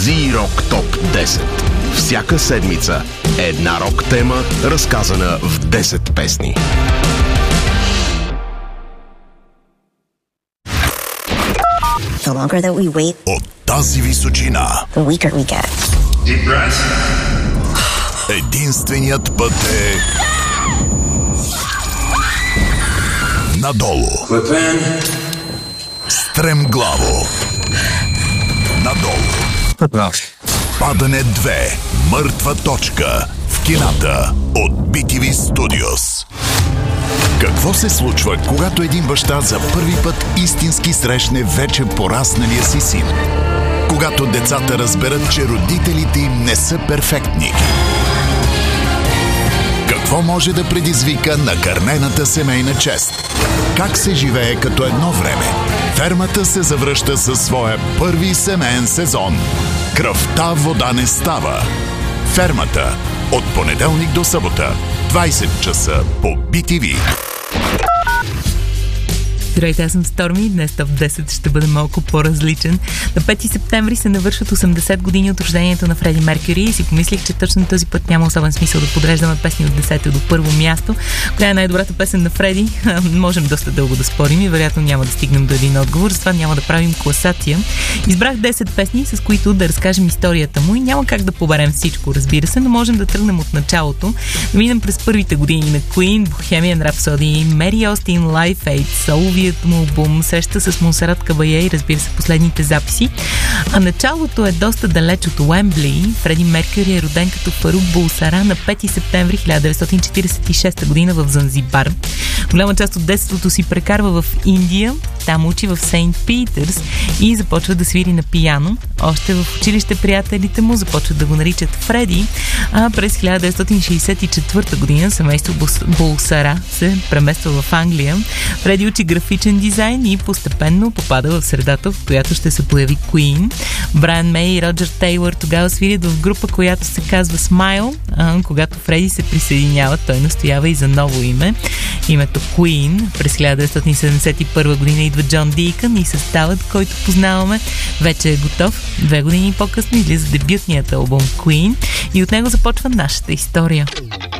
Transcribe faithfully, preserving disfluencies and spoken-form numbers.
Z-Rock Топ десет. Всяка седмица една рок тема, разказана в десет песни. The longer that we wait, от тази височина, the weaker we get. Deep breath. единственият път е надолу. Clip in. Стремглаво. Надолу. Падане две. Мъртва точка. В кината от би ти ви Studios. Какво се случва, когато един баща за първи път истински срещне вече порасналия си син? Когато децата разберат, че родителите им не са перфектни? Какво може да предизвика накърнената семейна чест? Как се живее като едно време? Фермата се завръща със своя първи семейен сезон. Кръвта вода не става. Фермата. От понеделник до събота. двайсет часа по би ти ви. Здравейте, аз съм Сторми. Днес Топ десет ще бъде малко по-различен. На пети септември се навършват осемдесет години от рождението на Фреди Меркюри и си помислих, че точно този път няма особен смисъл да подреждаме песни от десето до първо място. Коя е най-добрата песен на Фреди? Можем доста дълго да спорим и вероятно няма да стигнем до един отговор, затова няма да правим класация. Избрах десет песни, с които да разкажем историята му и няма как да поберем всичко, разбира се, но можем да тръгнем от началото, да минем през първите години на Queen, Bohemian Rhapsody, Mary Austin, Live Aid, Soul му албум, среща с Монсерат Кабае и разбира се последните записи. А началото е доста далеч от Уембли. Фреди Меркюри е роден като Фарук Булсара на пети септември хиляда деветстотин четиридесет и шеста година в Занзибар. Голяма част от детството си прекарва в Индия. Там учи в Сейнт Питърс и започва да свири на пияно. Още в училище приятелите му започват да го наричат Фреди, а през хиляда деветстотин шейсет и четвърта година семейство Булсара се премества в Англия. Фреди учи графичен дизайн и постепенно попада в средата, в която ще се появи Queen. Брайан Мей и Роджер Тейлър тогава свирят в група, която се казва Smile. А, когато Фреди се присъединява, той настоява и за ново име. Името Queen. През хиляда деветстотин седемдесет и първа година идва Джон Дикън и съставът, който познаваме, вече е готов. Две години по-късно излиза дебютният албум Queen и от него започва нашата история.